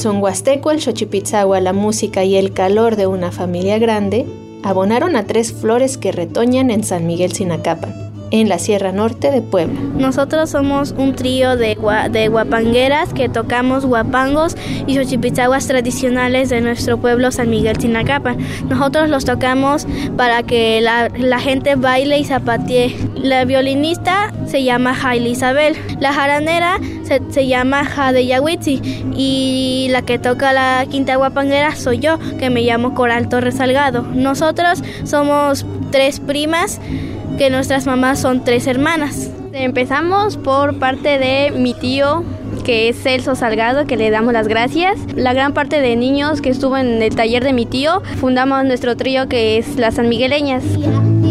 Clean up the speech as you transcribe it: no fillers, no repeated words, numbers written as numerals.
son huasteco, el xochipitzagua, la música y el calor de una familia grande, abonaron a 3 flores que retoñan en San Miguel Sinacapan, en la Sierra Norte de Puebla. Nosotros somos un trío de huapangueras que tocamos huapangos y xochipitzaguas tradicionales de nuestro pueblo San Miguel Sinacapan. Nosotros los tocamos para que la gente baile y zapatee. La violinista se llama Jaile Isabel, la jaranera se llama Jade Yawitzi y la que toca la quinta huapanguera soy yo, que me llamo Coral Torres Salgado. Nosotros somos 3 primas, que nuestras mamás son 3 hermanas. Empezamos por parte de mi tío, que es Celso Salgado, que le damos las gracias. La gran parte de niños que estuvo en el taller de mi tío, fundamos nuestro trío, que es las sanmigueleñas.